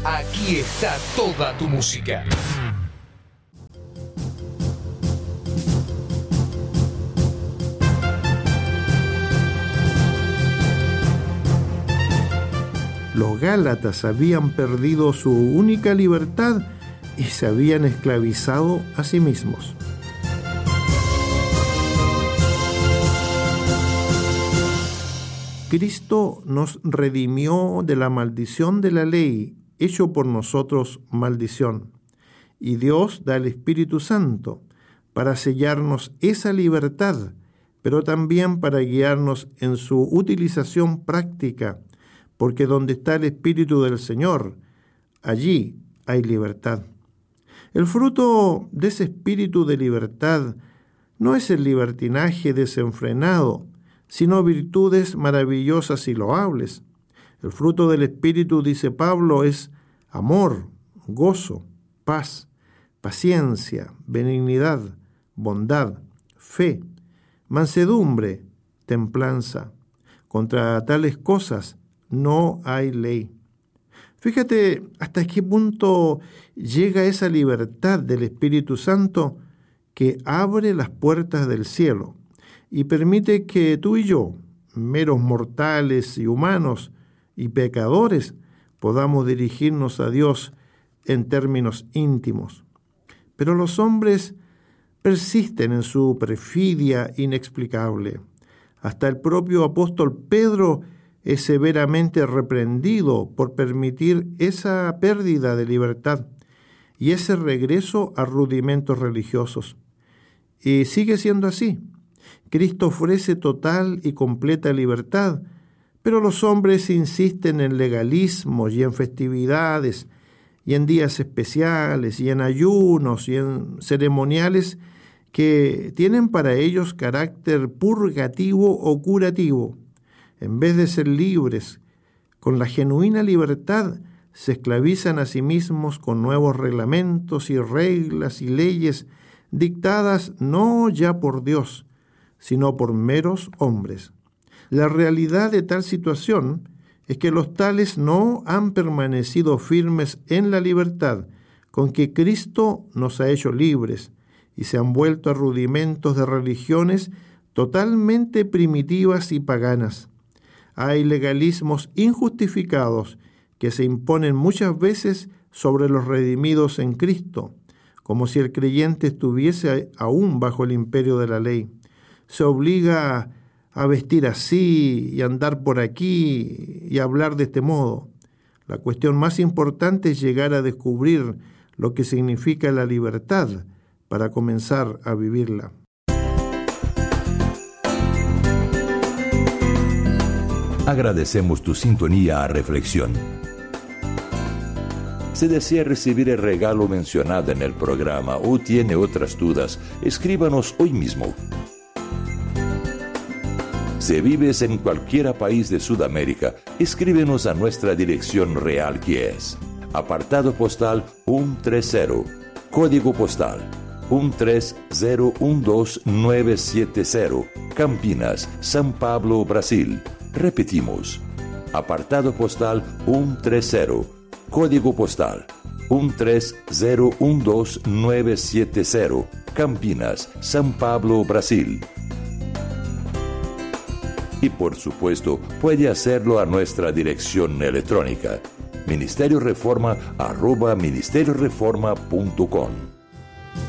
Aquí está toda tu música. Los Gálatas habían perdido su única libertad y se habían esclavizado a sí mismos. Cristo nos redimió de la maldición de la ley, hecho por nosotros maldición. Y Dios da el Espíritu Santo para sellarnos esa libertad, pero también para guiarnos en su utilización práctica, porque donde está el Espíritu del Señor, allí hay libertad. El fruto de ese espíritu de libertad no es el libertinaje desenfrenado, sino virtudes maravillosas y loables. El fruto del Espíritu, dice Pablo, es amor, gozo, paz, paciencia, benignidad, bondad, fe, mansedumbre, templanza. Contra tales cosas no hay ley. Fíjate hasta qué punto llega esa libertad del Espíritu Santo que abre las puertas del cielo y permite que tú y yo, meros mortales y humanos y pecadores, podamos dirigirnos a Dios en términos íntimos. Pero los hombres persisten en su perfidia inexplicable. Hasta el propio apóstol Pedro es severamente reprendido por permitir esa pérdida de libertad y ese regreso a rudimentos religiosos. Y sigue siendo así. Cristo ofrece total y completa libertad, pero los hombres insisten en legalismos y en festividades y en días especiales y en ayunos y en ceremoniales que tienen para ellos carácter purgativo o curativo. En vez de ser libres, con la genuina libertad, se esclavizan a sí mismos con nuevos reglamentos y reglas y leyes dictadas no ya por Dios, sino por meros hombres. La realidad de tal situación es que los tales no han permanecido firmes en la libertad con que Cristo nos ha hecho libres y se han vuelto a rudimentos de religiones totalmente primitivas y paganas. Hay legalismos injustificados que se imponen muchas veces sobre los redimidos en Cristo, como si el creyente estuviese aún bajo el imperio de la ley. Se obliga a vestir así y andar por aquí y hablar de este modo. La cuestión más importante es llegar a descubrir lo que significa la libertad para comenzar a vivirla. Agradecemos tu sintonía a Reflexión. Si desea recibir el regalo mencionado en el programa o tiene otras dudas, escríbanos hoy mismo. Si vives en cualquier país de Sudamérica, escríbenos a nuestra dirección real, que es apartado postal 130, código postal 13012970, Campinas, São Paulo, Brasil. Repetimos, apartado postal 130, código postal 13012970, Campinas, São Paulo, Brasil. Y por supuesto, puede hacerlo a nuestra dirección electrónica, ministerioreforma@ministerioreforma.com.